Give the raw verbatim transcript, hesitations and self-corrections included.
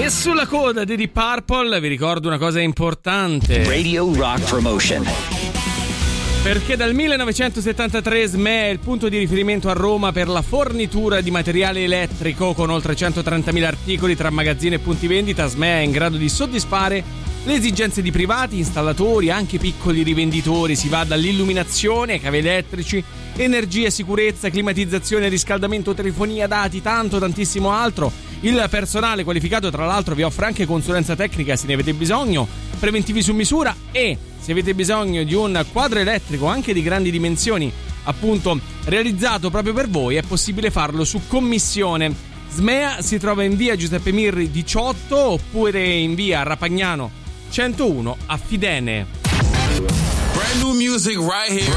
E sulla coda di Deep Purple vi ricordo una cosa importante. Radio Rock Promotion. Perché dal millenovecentosettantatré S M E è il punto di riferimento a Roma per la fornitura di materiale elettrico con oltre centotrentamila articoli tra magazzini e punti vendita. S M E è in grado di soddisfare le esigenze di privati, installatori, anche piccoli rivenditori. Si va dall'illuminazione, cavi elettrici, energia, sicurezza, climatizzazione, riscaldamento, telefonia, dati, tanto tantissimo altro. Il personale qualificato tra l'altro vi offre anche consulenza tecnica se ne avete bisogno, preventivi su misura, e se avete bisogno di un quadro elettrico anche di grandi dimensioni, appunto realizzato proprio per voi, è possibile farlo su commissione. S M E A si trova in via Giuseppe Mirri diciotto oppure in via Rapagnano centouno a Fidene. Brand new music right here.